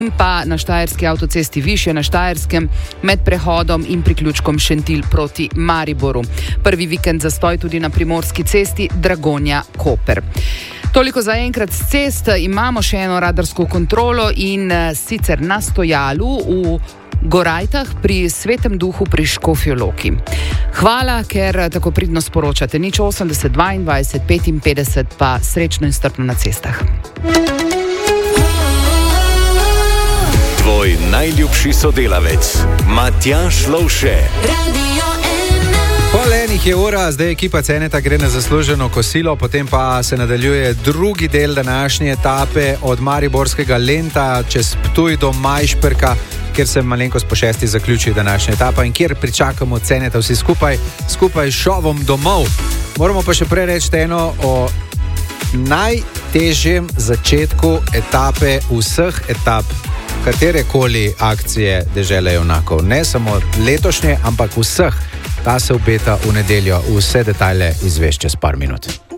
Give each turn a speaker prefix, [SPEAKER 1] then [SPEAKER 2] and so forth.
[SPEAKER 1] pa na štajerski avtocesti višje na Štajerskem med prehodom in priključkom Šentilj proti Mariboru. Prvi vikend zastoj tudi na primorski cesti Dragonja-Koper. Toliko za enkrat z cest. Imamo še eno radarsko kontrolo in sicer na stojalu v Gorajtah pri Svetem Duhu pri Škofji Loki. Hvala, ker tako pridno sporočate. 080 22 55 pa srečno in strpno na cestah.
[SPEAKER 2] Tvoj najljubši sodelavec Matjaž Lovše.
[SPEAKER 3] Pol enih je ura, zdaj ekipa Ceneta gre na zasluženo kosilo, potem pa se nadaljuje drugi del današnje etape od Mariborskega Lenta čez Ptuj do Majšperka, kjer se malenkost po 6. zaključi današnja etapa in kjer pričakamo Ceneta vsi skupaj s šovom domov. Moramo pa še prej reči eno o najtežjem začetku etape vseh etap katerekoli akcije Dežele junakov. Ne samo letošnje, ampak vseh. Ta se obeta v nedeljo. Vse detajle izveš čez par minut.